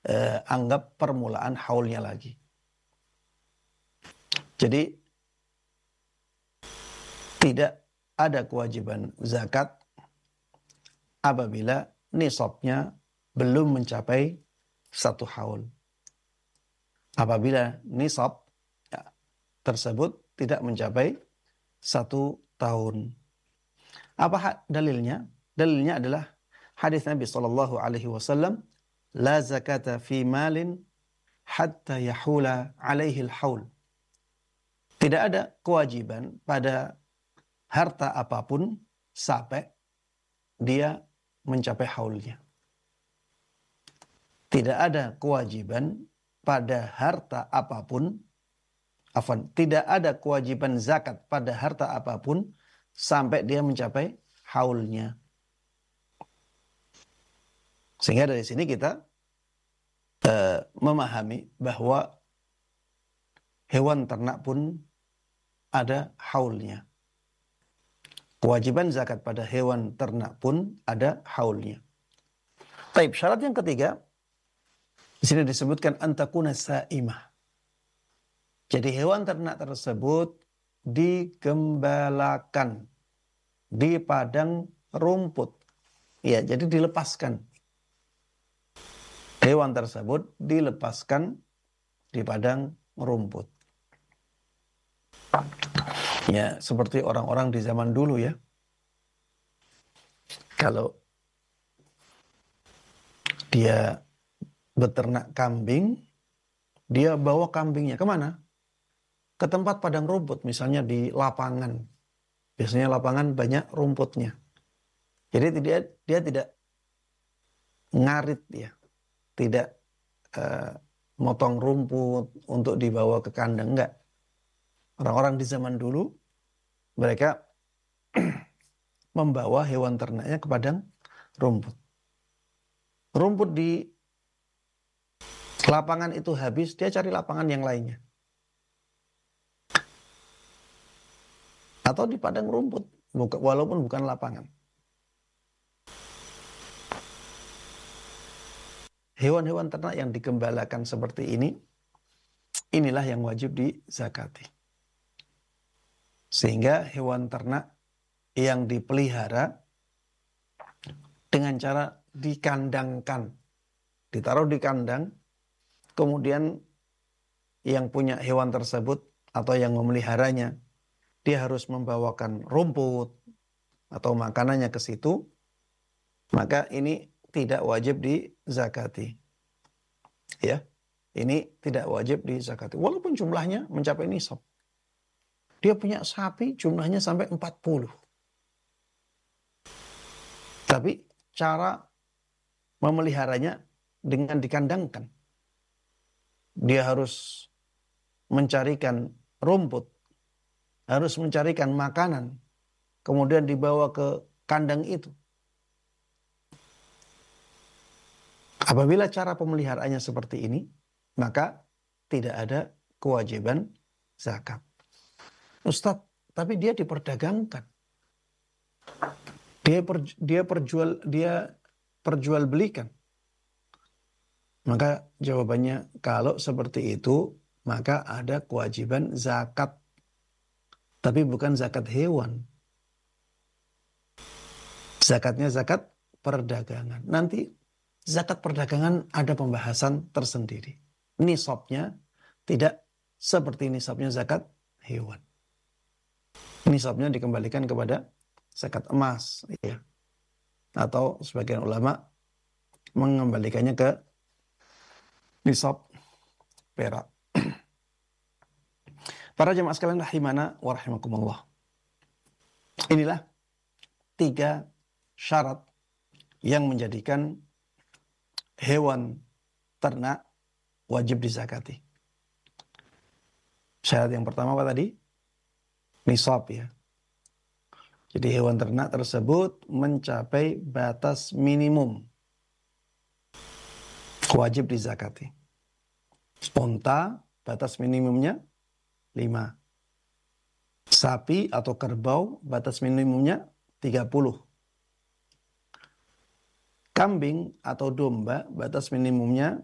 anggap permulaan haulnya lagi. Jadi tidak ada kewajiban zakat apabila nisabnya belum mencapai 1 haul. Apabila nisab tersebut tidak mencapai 1 tahun. Apa dalilnya? Dalilnya adalah hadis Nabi sallallahu alaihi wasallam, la zakata fi malin hatta yahula alaihi al-haul. Tidak ada kewajiban pada harta apapun sampai dia mencapai haulnya. Tidak ada kewajiban pada harta apapun, tidak ada kewajiban zakat pada harta apapun sampai dia mencapai haulnya. Sehingga dari sini kita memahami bahwa hewan ternak pun ada haulnya. Kewajiban zakat pada hewan ternak pun ada haulnya. Taib, syarat yang ketiga, di sini disebutkan antakuna sa'imah. Jadi hewan ternak tersebut digembalakan di padang rumput. Ya, jadi dilepaskan. Hewan tersebut dilepaskan di padang rumput. Ya, seperti orang-orang di zaman dulu ya. Kalau dia beternak kambing, dia bawa kambingnya kemana? Ke tempat padang rumput, misalnya di lapangan. Biasanya lapangan banyak rumputnya. Jadi dia tidak ngarit ya, tidak motong rumput untuk dibawa ke kandang, enggak. Orang-orang di zaman dulu mereka membawa hewan ternaknya ke padang rumput. Rumput di lapangan itu habis, dia cari lapangan yang lainnya. Atau di padang rumput, walaupun bukan lapangan. Hewan-hewan ternak yang digembalakan seperti ini, inilah yang wajib dizakati. Sehingga hewan ternak yang dipelihara dengan cara dikandangkan, ditaruh di kandang, kemudian yang punya hewan tersebut atau yang memeliharanya, dia harus membawakan rumput atau makanannya ke situ, maka ini tidak wajib dizakati. Ya, ini tidak wajib dizakati. Walaupun jumlahnya mencapai nisab. Dia punya sapi jumlahnya sampai 40. Tapi cara memeliharanya dengan dikandangkan. Dia harus mencarikan rumput, harus mencarikan makanan, kemudian dibawa ke kandang itu. Apabila cara pemeliharaannya seperti ini, maka tidak ada kewajiban zakat. Ustadz, tapi dia diperdagangkan. Dia perjualbelikan. Maka jawabannya, kalau seperti itu, maka ada kewajiban zakat. Tapi bukan zakat hewan. Zakatnya zakat perdagangan. Nanti zakat perdagangan ada pembahasan tersendiri. Nisabnya tidak seperti nisabnya zakat hewan. Nisabnya dikembalikan kepada zakat emas, ya. Atau sebagian ulama mengembalikannya ke nisab perak. Para jemaah sekalian rahimana wa rahimakumullah. Inilah 3 syarat yang menjadikan hewan ternak wajib dizakati. Syarat yang pertama apa tadi? Nisab ya. Jadi hewan ternak tersebut mencapai batas minimum wajib dizakati. Unta batas minimumnya 5. Sapi atau kerbau batas minimumnya 30. Kambing atau domba batas minimumnya